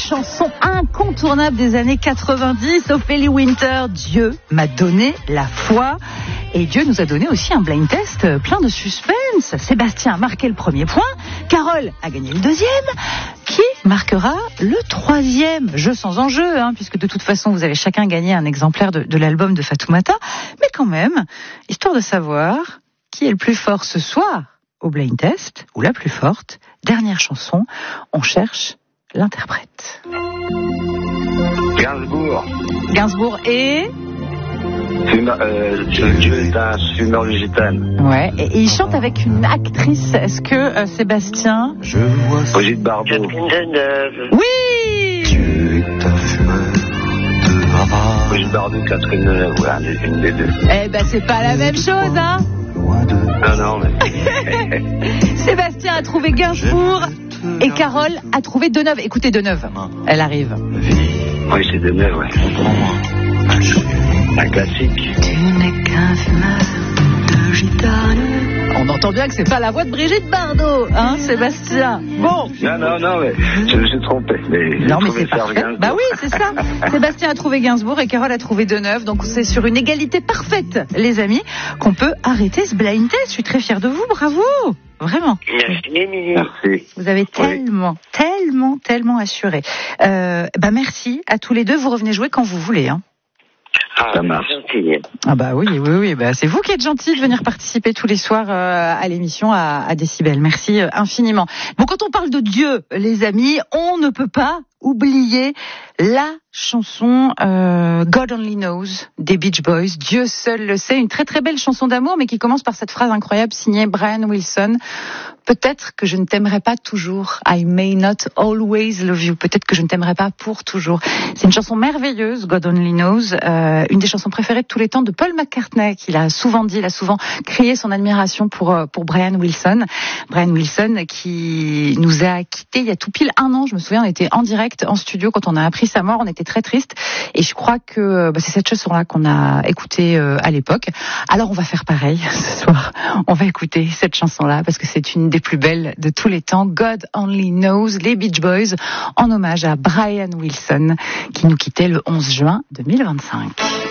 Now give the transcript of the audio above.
chanson incontournable des années 90, Ophélie Winter, Dieu m'a donné la foi. Et Dieu nous a donné aussi un blind test plein de suspense. Sébastien a marqué le premier point, Carole a gagné le deuxième. Qui marquera le troisième? Jeu sans enjeu, puisque de toute façon vous avez chacun gagné un exemplaire de l'album de Fatoumata. Mais quand même, histoire de savoir qui est le plus fort ce soir au blind test, ou la plus forte, dernière chanson, on cherche l'interprète. Gainsbourg et... Fumeur de gitane. Ouais, et il chante avec une actrice. Est-ce que Sébastien... Brigitte Bardot. Catherine Deneuve. Oui. Tu es un fumeur de ravages. Brigitte Bardot, Catherine Deneuve, ouais, une des deux. Eh ben, c'est pas la même chose, Loin de... Non, mais... Sébastien a trouvé Gainsbourg et Carole a trouvé Deneuve. Écoutez Deneuve, elle arrive. Oui, c'est Deneuve, ouais. Un classique. Tu n'es qu'un fumeur de gitane. On entend bien que c'est pas la voix de Brigitte Bardot, Sébastien. Bon. Non, mais je me suis trompé. Mais non, mais c'est parfait. Bah oui, c'est ça. Sébastien a trouvé Gainsbourg et Carole a trouvé Deneuve. Donc c'est sur une égalité parfaite, les amis, qu'on peut arrêter ce blind test. Je suis très fière de vous. Bravo. Vraiment. Merci, Émilie. Merci. Vous avez tellement assuré. Merci à tous les deux. Vous revenez jouer quand vous voulez. Ça marche. Ah bah oui, c'est vous qui êtes gentils de venir participer tous les soirs à l'émission à Décibel. Merci infiniment. Bon, quand on parle de Dieu, les amis, on ne peut pas oublier la chanson God Only Knows des Beach Boys. Dieu seul le sait. Une très très belle chanson d'amour, mais qui commence par cette phrase incroyable signée Brian Wilson. Peut-être que je ne t'aimerai pas toujours. I may not always love you. Peut-être que je ne t'aimerai pas pour toujours. C'est une chanson merveilleuse, God Only Knows. Une des chansons préférées de tous les temps de Paul McCartney, qu'il a souvent dit, il a souvent crié son admiration pour Brian Wilson. Brian Wilson qui nous a quittés il y a tout pile 1 an. Je me souviens, on était en direct en studio quand on a appris sa mort. On était très triste. Et je crois que c'est cette chanson-là qu'on a écoutée à l'époque. Alors on va faire pareil ce soir. On va écouter cette chanson-là parce que c'est une des plus belles de tous les temps. God Only Knows, les Beach Boys, en hommage à Brian Wilson qui nous quittait le 11 juin 2025.